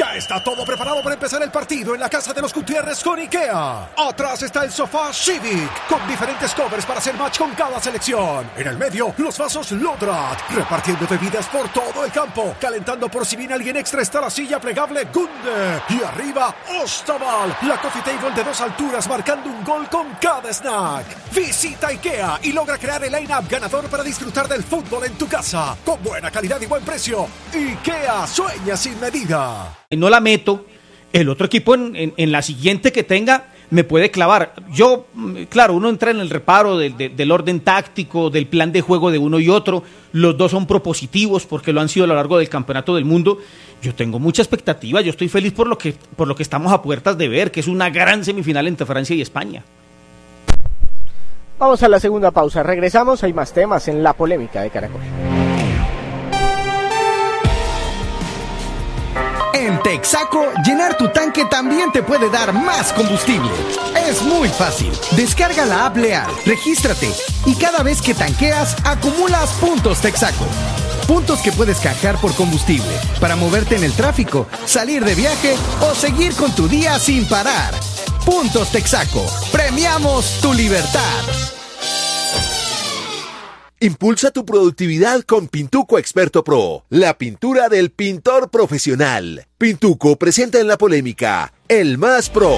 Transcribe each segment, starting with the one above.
Ya está todo preparado para empezar el partido en la casa de los Gutiérrez con IKEA. Atrás está el sofá Civic, con diferentes covers para hacer match con cada selección. En el medio, los vasos Lodrat, repartiendo bebidas por todo el campo. Calentando por si viene alguien extra está la silla plegable Gunde. Y arriba, Ostaval, la coffee table de 2 alturas marcando un gol con cada snack. Visita IKEA y logra crear el line-up ganador para disfrutar del fútbol en tu casa. Con buena calidad y buen precio. IKEA, sueña sin medida. No la meto, el otro equipo en la siguiente que tenga me puede clavar. Yo, claro, uno entra en el reparo del orden táctico, del plan de juego de uno y otro. Los dos son propositivos porque lo han sido a lo largo del campeonato del mundo. Yo tengo mucha expectativa, yo estoy feliz por lo que estamos a puertas de ver, que es una gran semifinal entre Francia y España. Vamos a la segunda pausa, regresamos, hay más temas en La Polémica de Caracol. En Texaco, llenar tu tanque también te puede dar más combustible. Es muy fácil. Descarga la app Leal, regístrate y cada vez que tanqueas, acumulas puntos Texaco. Puntos que puedes canjear por combustible para moverte en el tráfico, salir de viaje o seguir con tu día sin parar. Puntos Texaco. Premiamos tu libertad. Impulsa tu productividad con Pintuco Experto Pro, la pintura del pintor profesional. Pintuco presenta en La Polémica, el más pro.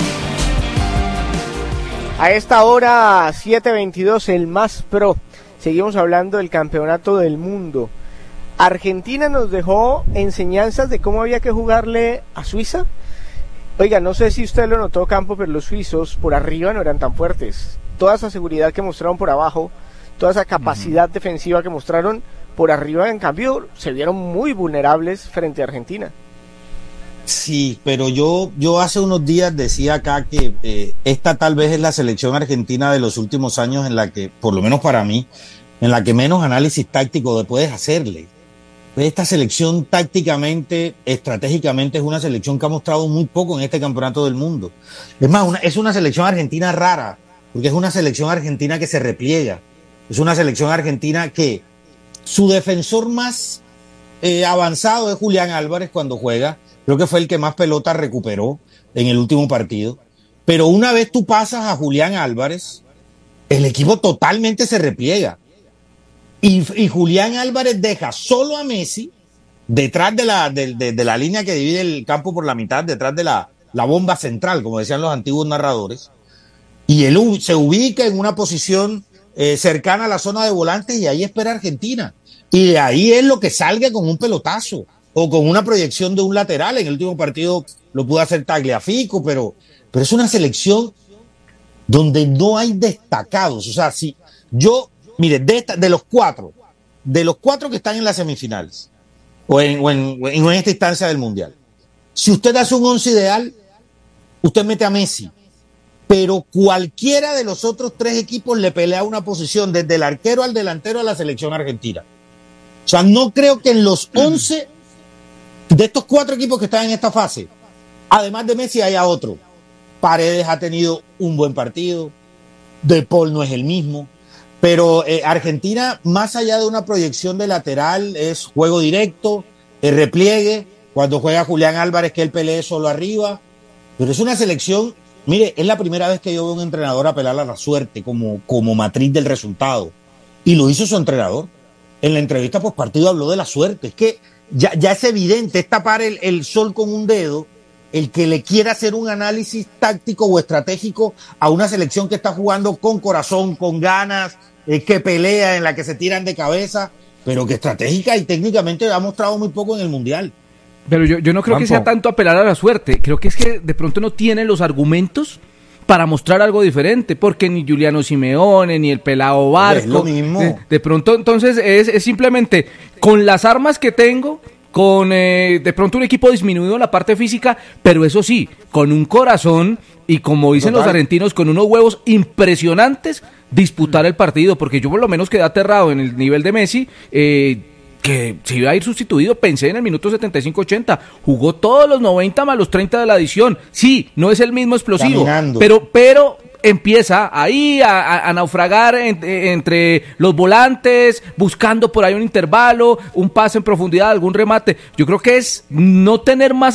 A esta hora, 7:22, el más pro. Seguimos hablando del campeonato del mundo. Argentina nos dejó enseñanzas de cómo había que jugarle a Suiza. Oiga, no sé si usted lo notó, Campo, pero los suizos por arriba no eran tan fuertes. Toda esa seguridad que mostraron por abajo, toda esa capacidad defensiva que mostraron por arriba, en cambio, se vieron muy vulnerables frente a Argentina. Sí, pero yo hace unos días decía acá que esta tal vez es la selección argentina de los últimos años en la que, por lo menos para mí, en la que menos análisis táctico puedes hacerle. Esta selección tácticamente, estratégicamente, es una selección que ha mostrado muy poco en este campeonato del mundo. Es más, es una selección argentina rara, porque es una selección argentina que se repliega. Es una selección argentina que su defensor más avanzado es Julián Álvarez cuando juega. Creo que fue el que más pelota recuperó en el último partido. Pero una vez tú pasas a Julián Álvarez, el equipo totalmente se repliega. Y Julián Álvarez deja solo a Messi detrás de la línea que divide el campo por la mitad, detrás de la bomba central, como decían los antiguos narradores. Y él se ubica en una posición cercana a la zona de volantes y ahí espera Argentina. Y de ahí es lo que salga con un pelotazo o con una proyección de un lateral. En el último partido lo pudo hacer Tagliafico, pero es una selección donde no hay destacados. O sea, si yo, mire, de los cuatro que están en las semifinales o en esta instancia del Mundial, si usted hace un 11 ideal, usted mete a Messi. Pero cualquiera de los otros 3 equipos le pelea una posición, desde el arquero al delantero a la selección argentina. O sea, no creo que en los 11 de estos 4 equipos que están en esta fase, además de Messi, haya otro. Paredes ha tenido un buen partido, De Paul no es el mismo, pero Argentina, más allá de una proyección de lateral, es juego directo, repliegue, cuando juega Julián Álvarez que él pelee solo arriba, pero es una selección. Mire, es la primera vez que yo veo a un entrenador apelar a la suerte como matriz del resultado. Y lo hizo su entrenador. En la entrevista post partido habló de la suerte. Es que ya es evidente, es tapar el sol con un dedo el que le quiera hacer un análisis táctico o estratégico a una selección que está jugando con corazón, con ganas, que pelea, en la que se tiran de cabeza, pero que estratégica y técnicamente ha mostrado muy poco en el Mundial. Pero yo no creo que sea tanto apelar a la suerte, creo que es que de pronto no tiene los argumentos para mostrar algo diferente, porque ni Giuliano Simeone, ni el pelado Barco, es lo mismo. De pronto entonces es simplemente con las armas que tengo, con de pronto un equipo disminuido en la parte física, pero eso sí, con un corazón y como dicen los argentinos, con unos huevos impresionantes, disputar el partido, porque yo por lo menos quedé aterrado en el nivel de Messi, que se iba a ir sustituido, pensé en el minuto 75-80, jugó todos los 90 más los 30 de la adición, sí, no es el mismo explosivo, pero empieza ahí a naufragar entre los volantes, buscando por ahí un intervalo, un pase en profundidad, algún remate. Yo creo que es no tener más